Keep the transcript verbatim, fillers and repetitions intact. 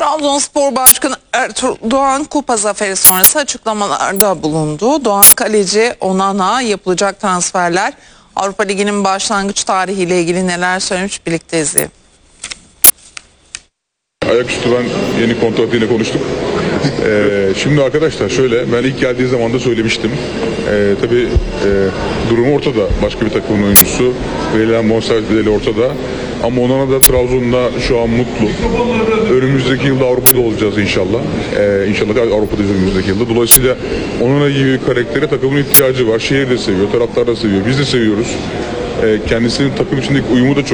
Trabzonspor Başkanı Ertuğrul Doğan kupa zaferi sonrası açıklamalarda bulundu. Doğan kaleci Onana yapılacak transferler, Avrupa Ligi'nin başlangıç tarihiyle ilgili neler söylemiş birlikte izleyelim. Ayaküstü ben yeni kontratıyla konuştuk. Ee, şimdi arkadaşlar şöyle, ben ilk geldiği zaman da söylemiştim. Ee, tabii e, durumu ortada. Başka bir takımın oyuncusu. Verilen bonservis bedeli ortada. Ama Onana da Trabzon'da şu an mutlu. Önümüzdeki yılda Avrupa'da olacağız inşallah. Ee, inşallah Avrupa'dayız önümüzdeki yılda. Dolayısıyla Onana gibi bir karaktere takımın ihtiyacı var. Şehir de seviyor, taraftar da seviyor. Biz de seviyoruz. Ee, kendisinin takım içindeki uyumu da çok